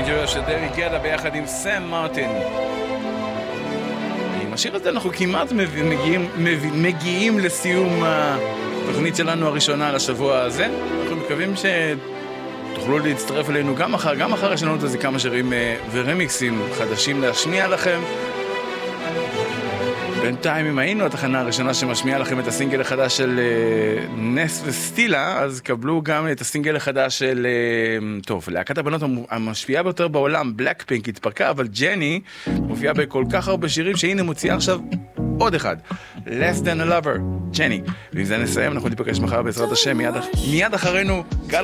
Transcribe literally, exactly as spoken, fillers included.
Dangerous של דרי גדה ביחד עם סם מרטין. עם השיר הזה אנחנו כמעט מגיעים, מגיעים לסיום התוכנית שלנו הראשונה לשבוע הזה. אנחנו מקווים שתוכלו להצטרף אלינו גם מחר, גם מחר יש לנו את זה כמה שירים ורמיקסים חדשים להשמיע לכם. בינתיים אם היינו התחנה הראשונה שמשמיעה לכם את הסינגל החדש של uh, נס וסטילה, אז קבלו גם את הסינגל החדש של uh, טוב, להקת הבנות המשפיעה ביותר בעולם, בלק פינק, התפרקה, אבל ג'ני מופיעה בכל כך הרבה שירים שהנה מוציאה עכשיו עוד אחד, Less Than a Lover, ג'ני. ועם זה נסיים, אנחנו ניפגש מחר בעזרת השם, מיד, מיד אחרינו גל